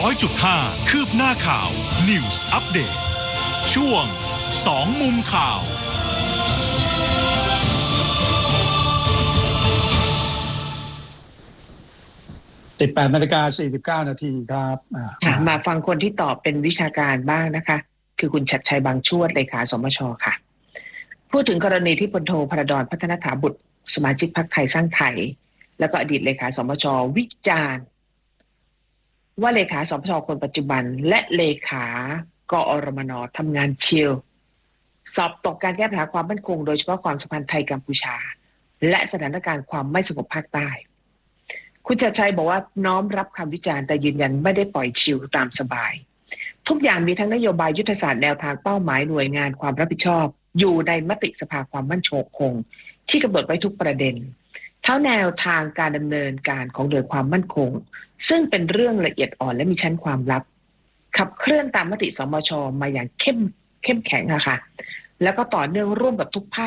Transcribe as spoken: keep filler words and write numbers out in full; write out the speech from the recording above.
อยจุดห้า คืบหน้าข่าว News Update ช่วงสองมุมข่าวสิบแปดนาฬิกาสี่สิบเก้านาทีครับมาฟังคนที่ตอบเป็นวิชาการบ้างนะคะคือคุณชัดชัยบางชวดเลขาสมชค่ะพูดถึงกรณีที่พลโทพระดอนพัฒนถาบุตรสมาชิกพรรคไทยสร้างไทยแล้วก็อดีตเลขาสมชวิจารณ์ว่าเลขาสมชคนปัจจุบันและเลขากอรมนทำงานชิลสอบตกการแก้ปัญหาความมั่นคงโดยเฉพาะความสัมพันธ์ไทยกัมพูชาและสถานการณ์ความไม่สงบภาคใต้คุณชัดชัยบอกว่าน้อมรับคำวิจารณ์แต่ยืนยันไม่ได้ปล่อยชิลตามสบายทุกอย่างมีทั้งนโยบายยุทธศาสตร์แนวทางเป้าหมายหน่วยงานความรับผิดชอบอยู่ในมติสภาความมั่นคงที่กำหนดไว้ทุกประเด็นทั้งแนวทางการดำเนินการของหน่วยความมั่นคงซึ่งเป็นเรื่องละเอียดอ่อนและมีชั้นความลับขับเคลื่อนตามมติสมชมาอย่างเข้มเข้มแข็งอะค่ะแล้วก็ต่อเนื่องร่วมกับทุกภาค